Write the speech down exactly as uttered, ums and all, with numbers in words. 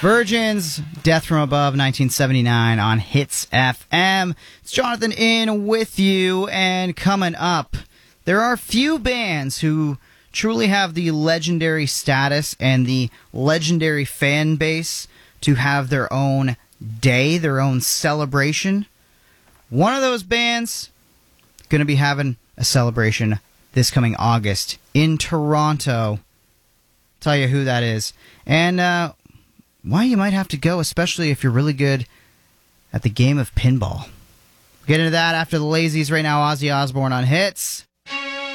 Virgins, Death from Above, nineteen seventy-nine on Hits F M. It's Jonathan in with you, and coming up, there are few bands who truly have the legendary status and the legendary fan base to have their own day, their own celebration. One of those bands going to be having a celebration this coming August in Toronto. Tell you who that is. And uh, why you might have to go, especially if you're really good at the game of pinball. We'll get into that after the Lazies right now. Ozzy Osbourne on Hits.